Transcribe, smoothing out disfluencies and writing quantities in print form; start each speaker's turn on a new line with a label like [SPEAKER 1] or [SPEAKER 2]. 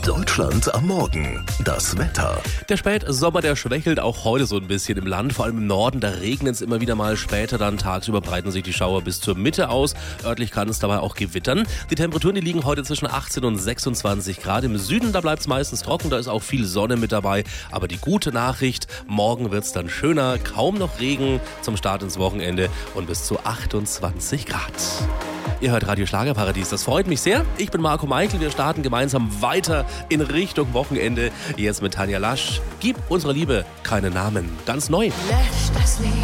[SPEAKER 1] Deutschland am Morgen. Das Wetter.
[SPEAKER 2] Der Spätsommer, der schwächelt auch heute so ein bisschen im Land. Vor allem im Norden, da regnet es immer wieder mal. Später dann tagsüber breiten sich die Schauer bis zur Mitte aus. Örtlich kann es dabei auch gewittern. Die Temperaturen, die liegen heute zwischen 18 und 26 Grad. Im Süden, da bleibt es meistens trocken, da ist auch viel Sonne mit dabei. Aber die gute Nachricht, morgen wird es dann schöner. Kaum noch Regen zum Start ins Wochenende und bis zu 28 Grad. Ihr hört Radio Schlagerparadies, das freut mich sehr. Ich bin Marco Meichel, wir starten gemeinsam weiter in Richtung Wochenende. Jetzt mit Tanja Lasch. Gib unserer Liebe keinen Namen. Ganz neu.
[SPEAKER 3] Lösch das Lied.